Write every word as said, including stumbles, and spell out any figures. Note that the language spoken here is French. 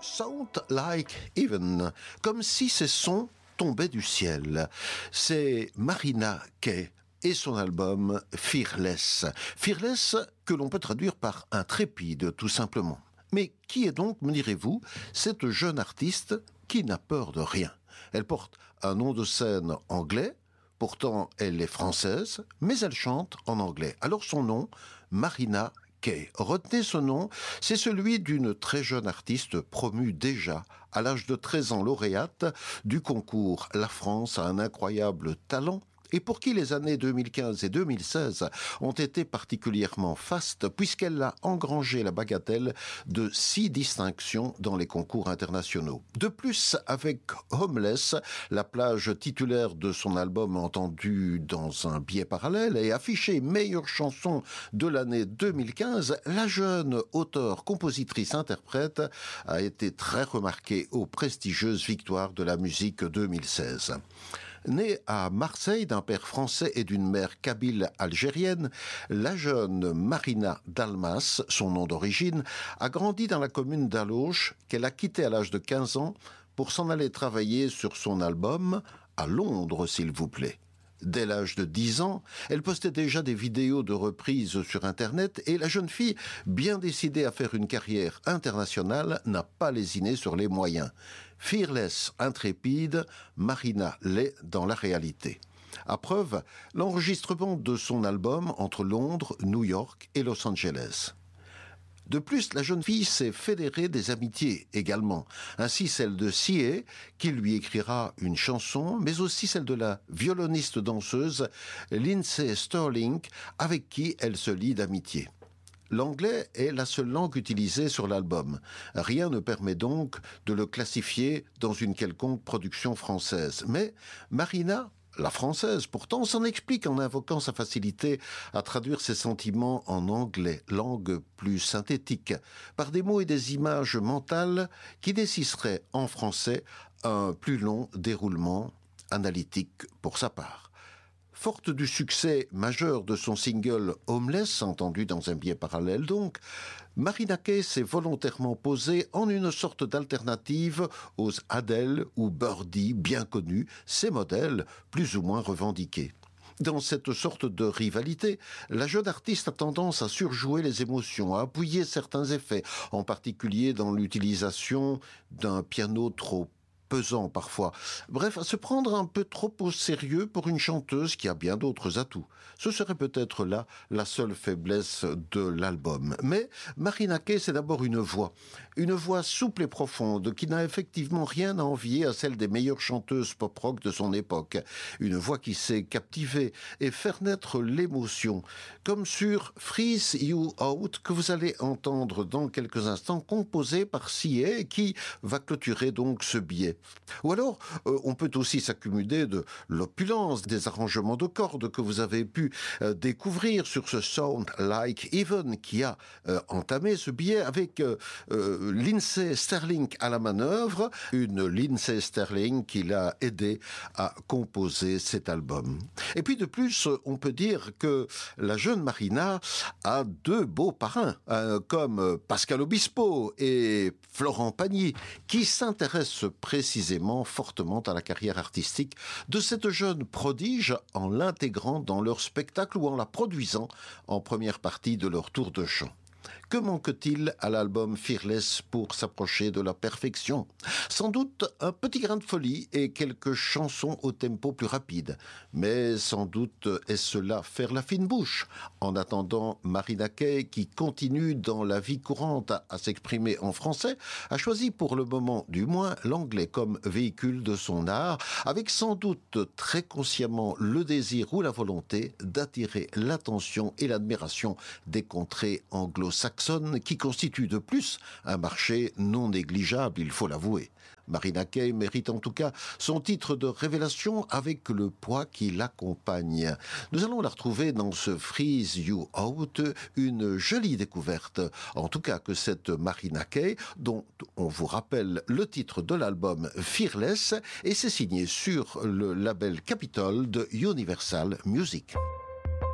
Sound Like Heaven, comme si ces sons tombaient du ciel. C'est Marina Kaye et son album Fearless. Fearless que l'on peut traduire par intrépide, tout simplement. Mais qui est donc, me direz-vous, cette jeune artiste qui n'a peur de rien? Elle porte un nom de scène anglais, pourtant elle est française, mais elle chante en anglais. Alors son nom, Marina Kaye. Retenez ce nom, c'est celui d'une très jeune artiste promue déjà à l'âge de treize ans, lauréate du concours La France a un incroyable talent, et pour qui les années deux mille quinze et deux mille seize ont été particulièrement fastes, puisqu'elle a engrangé la bagatelle de six distinctions dans les concours internationaux. De plus, avec Homeless, la plage titulaire de son album entendue dans un biais parallèle et affichée meilleure chanson de l'année deux mille quinze, la jeune auteure, compositrice, interprète a été très remarquée aux prestigieuses victoires de la musique deux mille seize. Née à Marseille d'un père français et d'une mère kabyle algérienne, la jeune Marina Dalmas, son nom d'origine, a grandi dans la commune d'Alloche qu'elle a quittée à l'âge de quinze ans pour s'en aller travailler sur son album à Londres, s'il vous plaît. Dès l'âge de dix ans, elle postait déjà des vidéos de reprises sur Internet et la jeune fille, bien décidée à faire une carrière internationale, n'a pas lésiné sur les moyens. Fearless, intrépide, Marina l'est dans la réalité. À preuve, l'enregistrement de son album entre Londres, New York et Los Angeles. De plus, la jeune fille s'est fédérée des amitiés également, ainsi celle de Sia, qui lui écrira une chanson, mais aussi celle de la violoniste danseuse Lindsey Stirling, avec qui elle se lie d'amitié. L'anglais est la seule langue utilisée sur l'album. Rien ne permet donc de le classifier dans une quelconque production française. Mais Marina, la française, pourtant, s'en explique en invoquant sa facilité à traduire ses sentiments en anglais, langue plus synthétique, par des mots et des images mentales qui nécessiteraient en français un plus long déroulement analytique pour sa part. Forte du succès majeur de son single « Homeless », entendu dans un biais parallèle donc, Marina Kaye s'est volontairement posée en une sorte d'alternative aux Adele ou Birdie bien connus, ces modèles plus ou moins revendiqués. Dans cette sorte de rivalité, la jeune artiste a tendance à surjouer les émotions, à appuyer certains effets, en particulier dans l'utilisation d'un piano trop pesant parfois. Bref, à se prendre un peu trop au sérieux pour une chanteuse qui a bien d'autres atouts. Ce serait peut-être là la seule faiblesse de l'album. Mais Marina Kaye, c'est d'abord une voix. Une voix souple et profonde qui n'a effectivement rien à envier à celle des meilleures chanteuses pop-rock de son époque. Une voix qui sait captiver et faire naître l'émotion. Comme sur Freeze You Out, que vous allez entendre dans quelques instants, composé par Sia, qui va clôturer donc ce billet. Ou alors, euh, on peut aussi s'accumuler de l'opulence des arrangements de cordes que vous avez pu euh, découvrir sur ce Sound Like Heaven qui a euh, entamé ce billet avec euh, euh, Lindsey Stirling à la manœuvre, une Lindsey Stirling qui l'a aidé à composer cet album. Et puis de plus, on peut dire que la jeune Marina a deux beaux parrains, euh, comme Pascal Obispo et Florent Pagny, qui s'intéressent précisément précisément fortement à la carrière artistique de cette jeune prodige en l'intégrant dans leur spectacle ou en la produisant en première partie de leur tour de chant. Que manque-t-il à l'album Fearless pour s'approcher de la perfection? Sans doute un petit grain de folie et quelques chansons au tempo plus rapide. Mais sans doute est-ce là faire la fine bouche. En attendant, Marina Kaye, qui continue dans la vie courante à, à s'exprimer en français, a choisi pour le moment du moins l'anglais comme véhicule de son art, avec sans doute très consciemment le désir ou la volonté d'attirer l'attention et l'admiration des contrées anglo-saxonnes qui constituent de plus un marché non négligeable, il faut l'avouer. Marina Kaye mérite en tout cas son titre de révélation avec le poids qui l'accompagne. Nous allons la retrouver dans ce Freeze You Out, une jolie découverte. En tout cas que cette Marina Kaye, dont on vous rappelle le titre de l'album Fearless, et c'est signé sur le label Capitol de Universal Music.